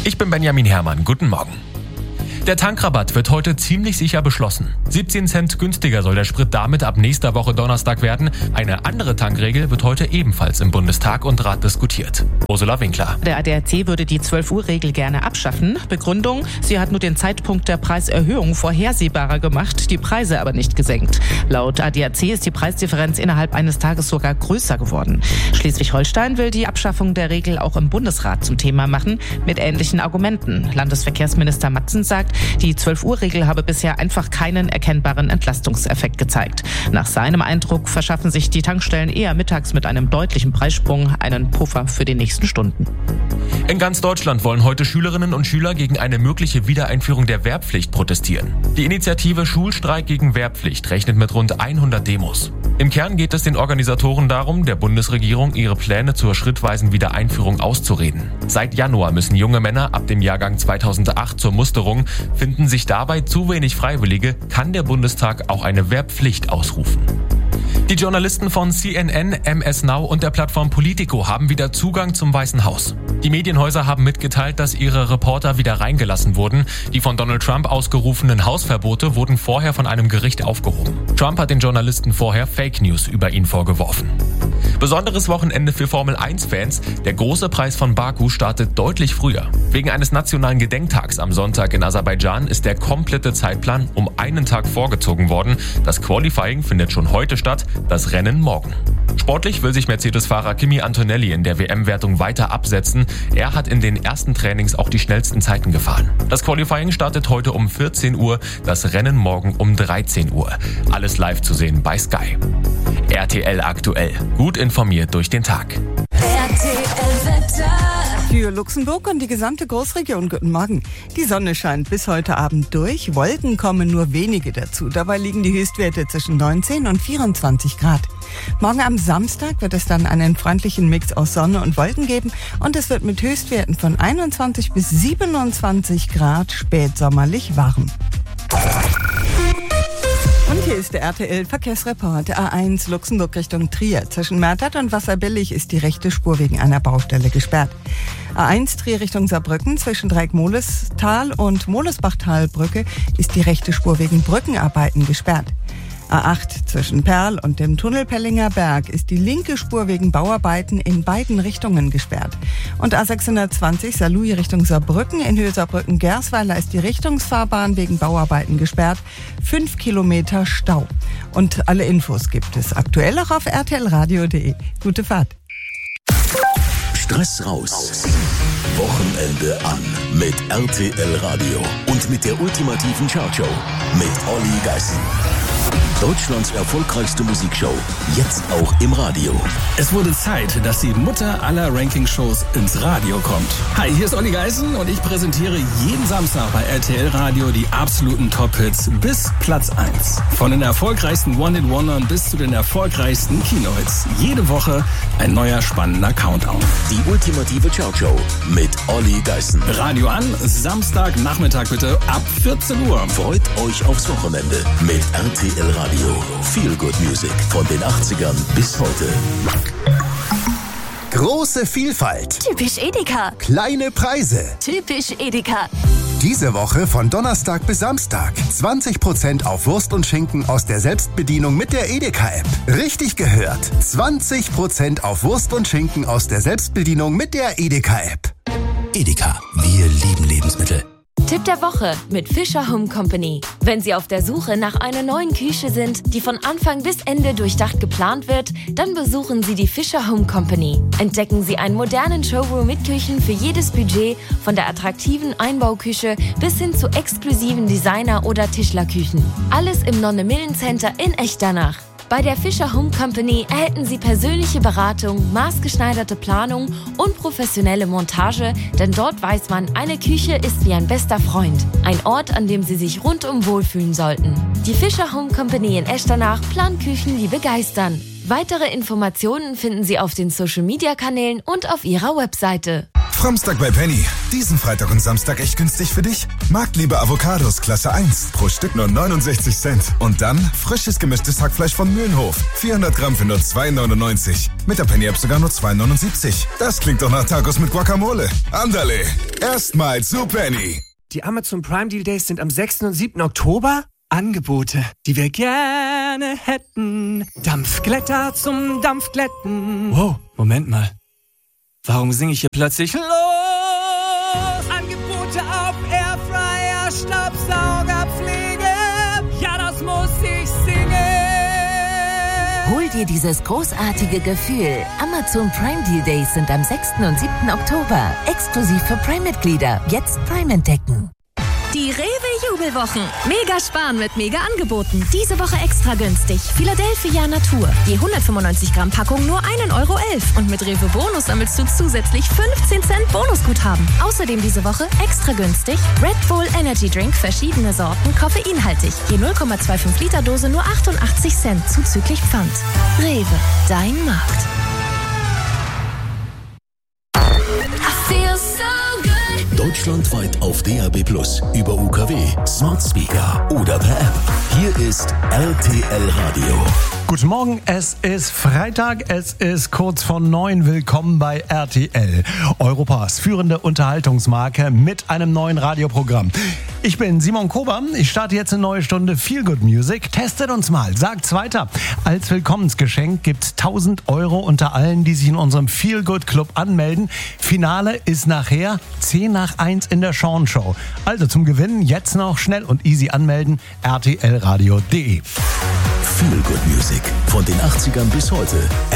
Ich bin Benjamin Herrmann. Guten Morgen. Der Tankrabatt wird heute ziemlich sicher beschlossen. 17 Cent günstiger soll der Sprit damit ab nächster Woche Donnerstag werden. Eine andere Tankregel wird heute ebenfalls im Bundestag und Rat diskutiert. Ursula Winkler. Der ADAC würde die 12-Uhr-Regel gerne abschaffen. Begründung, sie hat nur den Zeitpunkt der Preiserhöhung vorhersehbarer gemacht, die Preise aber nicht gesenkt. Laut ADAC ist die Preisdifferenz innerhalb eines Tages sogar größer geworden. Schleswig-Holstein will die Abschaffung der Regel auch im Bundesrat zum Thema machen, mit ähnlichen Argumenten. Landesverkehrsminister Matzen sagt, die 12-Uhr-Regel habe bisher einfach keinen erkennbaren Entlastungseffekt gezeigt. Nach seinem Eindruck verschaffen sich die Tankstellen eher mittags mit einem deutlichen Preissprung einen Puffer für die nächsten Stunden. In ganz Deutschland wollen heute Schülerinnen und Schüler gegen eine mögliche Wiedereinführung der Wehrpflicht protestieren. Die Initiative Schulstreik gegen Wehrpflicht rechnet mit rund 100 Demos. Im Kern geht es den Organisatoren darum, der Bundesregierung ihre Pläne zur schrittweisen Wiedereinführung auszureden. Seit Januar müssen junge Männer ab dem Jahrgang 2008 zur Musterung. Finden sich dabei zu wenig Freiwillige, kann der Bundestag auch eine Wehrpflicht ausrufen. Die Journalisten von CNN, MS Now und der Plattform Politico haben wieder Zugang zum Weißen Haus. Die Medienhäuser haben mitgeteilt, dass ihre Reporter wieder reingelassen wurden. Die von Donald Trump ausgerufenen Hausverbote wurden vorher von einem Gericht aufgehoben. Trump hat den Journalisten vorher Fake News über ihn vorgeworfen. Besonderes Wochenende für Formel-1-Fans. Der große Preis von Baku startet deutlich früher. Wegen eines nationalen Gedenktags am Sonntag in Aserbaidschan ist der komplette Zeitplan um einen Tag vorgezogen worden. Das Qualifying findet schon heute statt, das Rennen morgen. Sportlich will sich Mercedes-Fahrer Kimi Antonelli in der WM-Wertung weiter absetzen. Er hat in den ersten Trainings auch die schnellsten Zeiten gefahren. Das Qualifying startet heute um 14 Uhr, das Rennen morgen um 13 Uhr. Alles live zu sehen bei Sky. RTL aktuell. Gut informiert durch den Tag. Für Luxemburg und die gesamte Großregion guten Morgen. Die Sonne scheint bis heute Abend durch. Wolken kommen nur wenige dazu. Dabei liegen die Höchstwerte zwischen 19 und 24 Grad. Morgen am Samstag wird es dann einen freundlichen Mix aus Sonne und Wolken geben und es wird mit Höchstwerten von 21 bis 27 Grad spätsommerlich warm. Und hier ist der RTL-Verkehrsreport. A1 Luxemburg Richtung Trier. Zwischen Mertat und Wasserbillig ist die rechte Spur wegen einer Baustelle gesperrt. A1 Trier Richtung Saarbrücken. Zwischen Dreieck-Molestal und Molesbachtalbrücke ist die rechte Spur wegen Brückenarbeiten gesperrt. A8 zwischen Perl und dem Tunnel Pellinger Berg ist die linke Spur wegen Bauarbeiten in beiden Richtungen gesperrt. Und A620 Saarlouis Richtung Saarbrücken in Höhe Saarbrücken-Gersweiler ist die Richtungsfahrbahn wegen Bauarbeiten gesperrt. 5 Kilometer Stau. Und alle Infos gibt es aktuell auch auf rtlradio.de. Gute Fahrt. Stress raus. Wochenende an mit RTL Radio und mit der ultimativen Chartshow mit Olli Geißen. Deutschlands erfolgreichste Musikshow, jetzt auch im Radio. Es wurde Zeit, dass die Mutter aller Ranking-Shows ins Radio kommt. Hi, hier ist Olli Geißen und ich präsentiere jeden Samstag bei RTL Radio die absoluten Top-Hits bis Platz 1. Von den erfolgreichsten One-Hit-Wondern bis zu den erfolgreichsten Kino-Hits. Jede Woche ein neuer spannender Countdown. Die ultimative Chartshow mit Olli Geißen. Radio an, Samstagnachmittag bitte ab 14 Uhr. Freut euch aufs Wochenende mit RTL Radio. Feel Good Music von den 80ern bis heute. Große Vielfalt. Typisch Edeka. Kleine Preise. Typisch Edeka. Diese Woche von Donnerstag bis Samstag. 20% auf Wurst und Schinken aus der Selbstbedienung mit der Edeka-App. Richtig gehört. 20% auf Wurst und Schinken aus der Selbstbedienung mit der Edeka-App. Edeka, wir lieben Lebensmittel. Tipp der Woche mit Fischer Home Company. Wenn Sie auf der Suche nach einer neuen Küche sind, die von Anfang bis Ende durchdacht geplant wird, dann besuchen Sie die Fischer Home Company. Entdecken Sie einen modernen Showroom mit Küchen für jedes Budget, von der attraktiven Einbauküche bis hin zu exklusiven Designer- oder Tischlerküchen. Alles im Nonne-Millen-Center in Echternach. Bei der Fischer Home Company erhalten Sie persönliche Beratung, maßgeschneiderte Planung und professionelle Montage, denn dort weiß man, eine Küche ist wie ein bester Freund. Ein Ort, an dem Sie sich rundum wohlfühlen sollten. Die Fischer Home Company in Echternach plant Küchen, die begeistern. Weitere Informationen finden Sie auf den Social-Media-Kanälen und auf ihrer Webseite. Framstag bei Penny. Diesen Freitag und Samstag echt günstig für dich. Marktliebe Avocados Klasse 1. Pro Stück nur 69 Cent. Und dann frisches gemischtes Hackfleisch von Mühlenhof. 400 Gramm für nur 2,99. Mit der Penny-App sogar nur 2,79. Das klingt doch nach Tacos mit Guacamole. Andale, erstmal zu Penny. Die Amazon Prime Deal Days sind am 6. und 7. Oktober. Angebote, die wir gerne hätten. Dampfglätter zum Dampfglätten. Wow, Moment mal. Warum singe ich hier plötzlich los? Angebote auf Airfryer, Staubsaugerpflege. Ja, das muss ich singen. Hol dir dieses großartige Gefühl. Amazon Prime Deal Days sind am 6. und 7. Oktober. Exklusiv für Prime-Mitglieder. Jetzt Prime entdecken. Die Rewe-Jubelwochen. Mega sparen mit Mega-Angeboten. Diese Woche extra günstig. Philadelphia Natur. Je 195 Gramm Packung nur 1,11 € Und mit Rewe Bonus sammelst du zusätzlich 15 Cent Bonusguthaben. Außerdem diese Woche extra günstig Red Bull Energy Drink, verschiedene Sorten, koffeinhaltig. Je 0,25 Liter Dose nur 88 Cent zuzüglich Pfand. Rewe, dein Markt. Deutschlandweit auf DAB+, über UKW, Smart Speaker oder per App. Hier ist RTL Radio. Guten Morgen, es ist Freitag, es ist kurz vor 9. Willkommen bei RTL, Europas führende Unterhaltungsmarke mit einem neuen Radioprogramm. Ich bin Simon Kober, ich starte jetzt eine neue Stunde Feel Good Music. Testet uns mal, sagt's weiter. Als Willkommensgeschenk gibt's 1.000 € unter allen, die sich in unserem Feel Good Club anmelden. Finale ist nachher 10:01 in der Sean Show. Also zum Gewinnen jetzt noch schnell und easy anmelden, rtlradio.de. Feel Good Music von den 80ern bis heute.